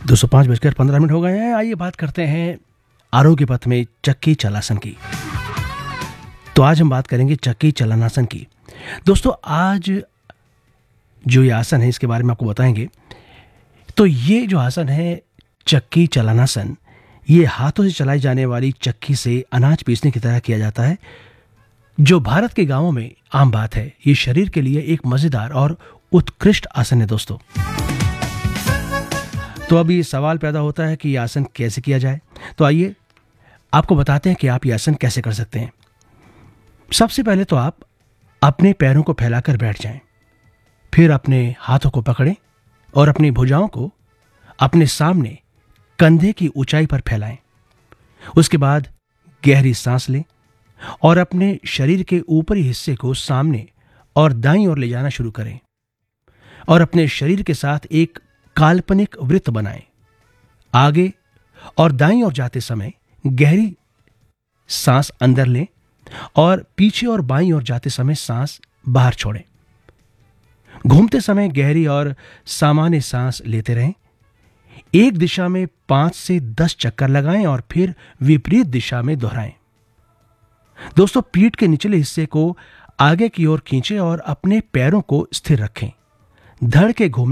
2:05:15 हो गए हैं। आइए बात करते हैं आरोग्य पथ में चक्की चलासन की। तो आज हम बात करेंगे चक्की चलनासन की। दोस्तों, आज जो ये आसन है इसके बारे में आपको बताएंगे। तो ये जो आसन है चक्की चलनासन, ये हाथों से चलाई जाने वाली चक्की से अनाज पीसने की तरह किया जाता है, जो भारत के गांवों में आम बात है। ये शरीर के लिए एक मजेदार और उत्कृष्ट आसन है दोस्तों। तो अभी सवाल पैदा होता है कि ये आसन कैसे किया जाए। तो आइए आपको बताते हैं कि आप ये आसन कैसे कर सकते हैं। सबसे पहले तो आप अपने पैरों को फैलाकर बैठ जाएं, फिर अपने हाथों को पकड़ें और अपनी भुजाओं को अपने सामने कंधे की ऊंचाई पर फैलाएं। उसके बाद गहरी सांस लें और अपने शरीर के ऊपरी हिस्से को सामने और दाईं ओर ले जाना शुरू करें और अपने शरीर के साथ एक काल्पनिक वृत्त बनाएं। आगे और दाईं ओर जाते समय गहरी सांस अंदर लें और पीछे और बाईं ओर जाते समय सांस बाहर छोड़ें। घूमते समय गहरी और सामान्य सांस लेते रहें। एक दिशा में 5 से 10 चक्कर लगाएं और फिर विपरीत दिशा में दोहराएं। दोस्तों, पीठ के निचले हिस्से को आगे की ओर खींचें और अपने पैरों को स्थिर रखें। धड़ के घूमने